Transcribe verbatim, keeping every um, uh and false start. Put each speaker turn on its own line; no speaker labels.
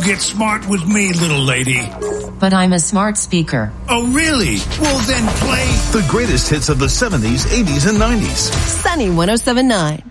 get smart with me, little lady.
But I'm a smart speaker.
Oh, really? Well, then play
the greatest hits of the seventies, eighties, and nineties.
Sunny one oh seven point nine.